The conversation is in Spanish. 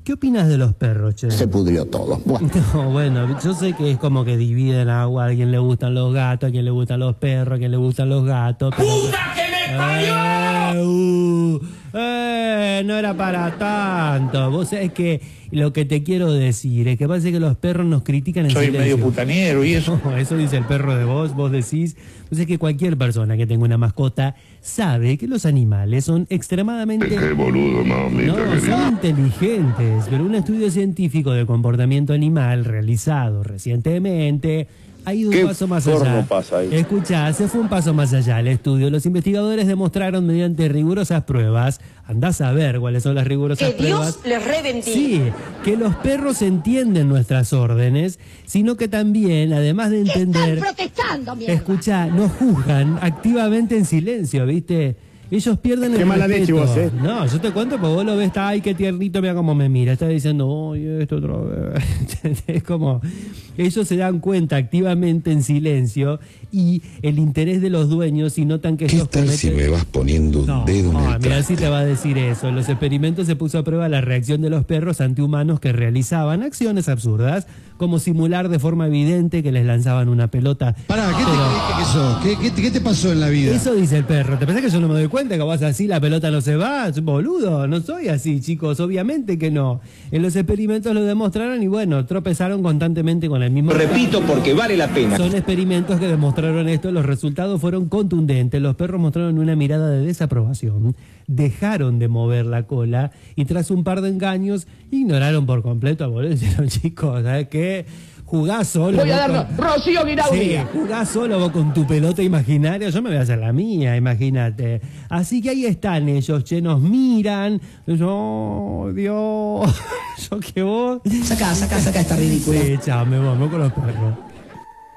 ¿Qué opinas de los perros, che? Se pudrió todo. Bueno. No, bueno, yo sé que es como que dividen agua. A quien le gustan los gatos, a quien le gustan los perros, a quien le gustan los gatos. Pero... ¡Puta que me parió! No era para tanto. Vos sabés que lo que te quiero decir es que parece que los perros nos critican en silencio. Soy medio putanero y eso. No, eso dice el perro de vos decís. Pues es que cualquier persona que tenga una mascota sabe que los animales son extremadamente... Qué boludo, mamita. No, son inteligentes, pero un estudio científico de comportamiento animal realizado recientemente ha ido un paso más allá. Escuchá, se fue un paso más allá el estudio. Los investigadores demostraron mediante rigurosas pruebas, andás a ver cuáles son las rigurosas pruebas. Que Dios les rebendiga. Sí, que los perros entienden nuestras órdenes, sino que también, además de entender... Están protestando, mierda. Escuchá, nos juzgan activamente en silencio, ¿viste? Ellos pierden el Qué mala leche respeto. vos, ¿eh? No, yo te cuento porque vos lo ves, ay, qué tiernito, mira cómo me mira. Está diciendo, ay, esto otra vez. Es como, ellos se dan cuenta activamente en silencio y el interés de los dueños y notan que ellos ¿Qué tal si me vas poniendo un dedo en el mira, traste? sí te va a decir eso. En los experimentos se puso a prueba la reacción de los perros ante humanos que realizaban acciones absurdas, como simular de forma evidente que les lanzaban una pelota. Pará, ¿qué te creíste que sos? ¿Qué te pasó en la vida? Eso dice el perro. ¿Te pensás que yo no me doy cuenta que vas así, la pelota no se va? Boludo, no soy así, chicos. Obviamente que no. En los experimentos lo demostraron y bueno, tropezaron constantemente con el mismo... Repito porque vale la pena. Son experimentos que demostraron esto. Los resultados fueron contundentes. Los perros mostraron una mirada de desaprobación, dejaron de mover la cola y tras un par de engaños ignoraron por completo al boludo. Dijeron, chicos, ¿sabes qué? Jugás solo. Voy a darlo. Rocío Guiraudí. Sí, jugás solo vos con tu pelota imaginaria, yo me voy a hacer la mía, imagínate. Así que ahí están ellos, che, nos miran. Oh, Dios. Yo que vos. Saca esta ridícula. Sí, chao, me voy con los perros.